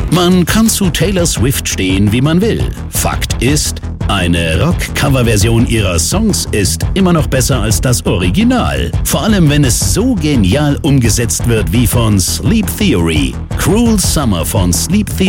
Man kann zu Taylor Swift stehen, wie man will. Fakt ist, eine Rock-Cover-Version ihrer Songs ist immer noch besser als das Original. Vor allem, wenn es so genial umgesetzt wird wie von Sleep Theory. Cruel Summer von Sleep Theory